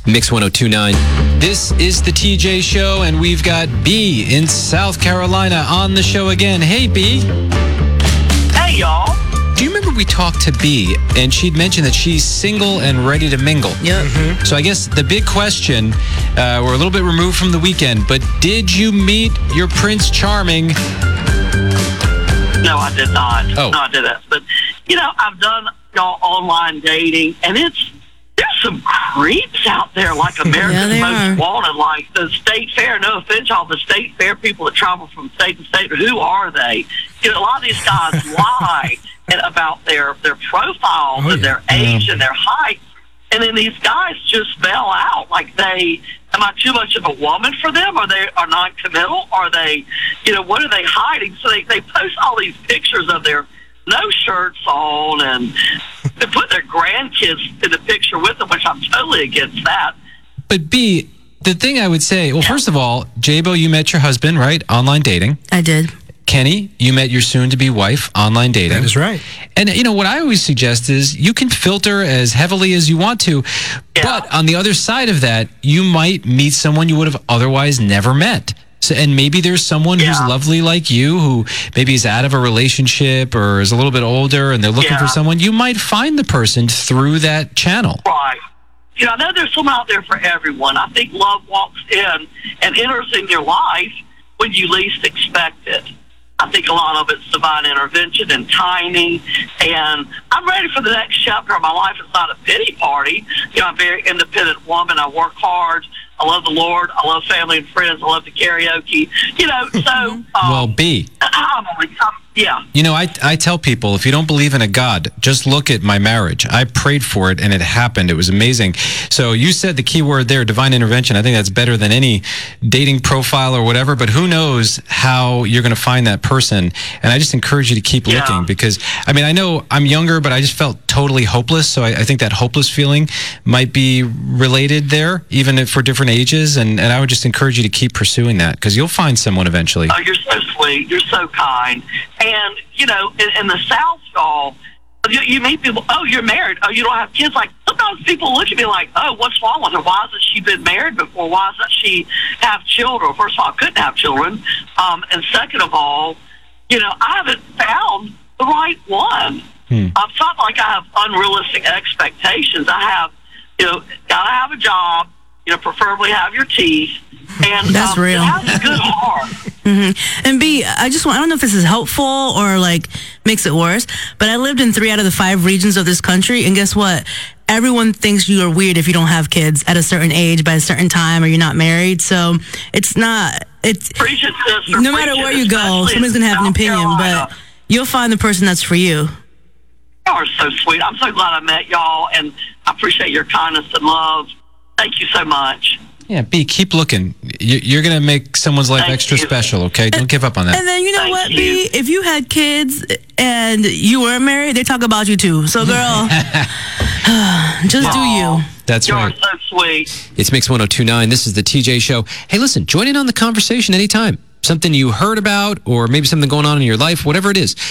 Mix 1029. This is the TJ Show, and we've got B in South Carolina on the show again. Hey, B. Hey, y'all. Do you remember we talked to B, and she'd mentioned that she's single and ready to mingle? Yep. Mm-hmm. So I guess the big question, we're a little bit removed from the weekend, but did you meet your Prince Charming? No, I did not. Oh. No, I didn't. But, I've done online dating, and there's some creeps out there, like America's Most Wanted, like the State Fair. No offense, all the State Fair people that travel from state to state. Who are they? A lot of these guys lie about their profiles and their age and their height, and then these guys just bail out. Like, am I too much of a woman for them? Are they non-committal? Are they, what are they hiding? So they post all these pictures of their no shirts on, and they put their grandkids in the picture with them, which I'm totally against that. But B, the thing I would say, first of all, J-Bo, you met your husband, right? Online dating. I did. Kenny, you met your soon-to-be wife online dating. That is right. And, what I always suggest is you can filter as heavily as you want to, but on the other side of that, you might meet someone you would have otherwise never met. So, and maybe there's someone who's lovely like you, who maybe is out of a relationship or is a little bit older, and they're looking for someone. You might find the person through that channel. Right. I know there's someone out there for everyone. I think love walks in and enters in your life when you least expect it. I think a lot of it's divine intervention and timing, and I'm ready for the next chapter of my life. It's not a pity party. I'm a very independent woman. I work hard. I love the Lord. I love family and friends. I love the karaoke. So... well, B. Yeah. I tell people, if you don't believe in a God, just look at my marriage. I prayed for it, and it happened. It was amazing. So you said the key word there, divine intervention. I think that's better than any dating profile or whatever, but who knows how you're going to find that person. And I just encourage you to keep looking, because, I know I'm younger, but I just felt totally hopeless. So I think that hopeless feeling might be related there, even if for different ages. And I would just encourage you to keep pursuing that, because you'll find someone eventually. Oh, you're so sweet. You're so kind. And, in the South, y'all, you meet people, oh, you're married. Oh, you don't have kids. Like, sometimes people look at me like, oh, what's wrong with her? Why hasn't she been married before? Why doesn't she have children? First of all, I couldn't have children. And second of all, I haven't found the right one. It's not like I have unrealistic expectations. I have, gotta have a job, preferably have your teeth. And that's real. Have a good heart. Mm-hmm. And B, I don't know if this is helpful or makes it worse, but I lived in 3 out of the 5 regions of this country, and guess what? Everyone thinks you are weird if you don't have kids at a certain age by a certain time, or you're not married. So it's not. Preach it, sister. No matter where you go, somebody's gonna have an opinion, but you'll find the person that's for you. Y'all are so sweet. I'm so glad I met y'all, and I appreciate your kindness and love. Thank you so much. Yeah, B, keep looking. You're going to make someone's life extra special, okay? Don't give up on that. And then, B, if you had kids and you weren't married, they talk about you too. So, girl, just do you. That's right. You're so sweet. It's Mix 1029. This is the TJ Show. Hey, listen, join in on the conversation anytime. Something you heard about, or maybe something going on in your life, whatever it is.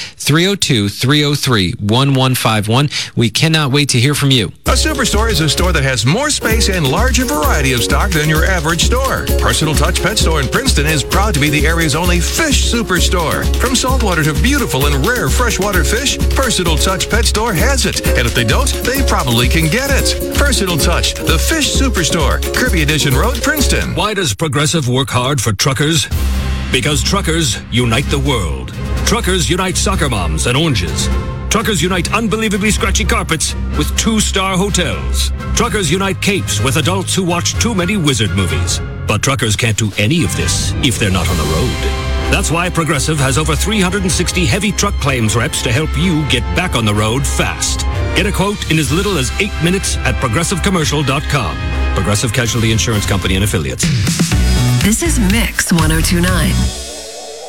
302-303-1151. We cannot wait to hear from you. A superstore is a store that has more space and larger variety of stock than your average store. Personal Touch Pet Store in Princeton is proud to be the area's only fish superstore. From saltwater to beautiful and rare freshwater fish, Personal Touch Pet Store has it. And if they don't, they probably can get it. Personal Touch, the fish superstore, Kirby Edition Road, Princeton. Why does Progressive work hard for truckers? Because truckers unite the world. Truckers unite soccer moms and oranges. Truckers unite unbelievably scratchy carpets with 2-star hotels. Truckers unite capes with adults who watch too many wizard movies. But truckers can't do any of this if they're not on the road. That's why Progressive has over 360 heavy truck claims reps to help you get back on the road fast. Get a quote in as little as 8 minutes at ProgressiveCommercial.com. Progressive Casualty Insurance Company and Affiliates. This is Mix 1029.